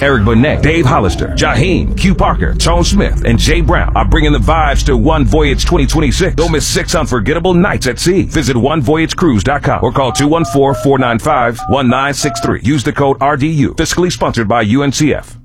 Eric Bonet, Dave Hollister, Jaheim, Q Parker, Tone Smith, and Jay Brown are bringing the vibes to One Voyage 2026. Don't miss 6 unforgettable nights at sea. Visit onevoyagecruise.com or call 214-495-1963. Use the code RDU. Fiscally sponsored by UNCF.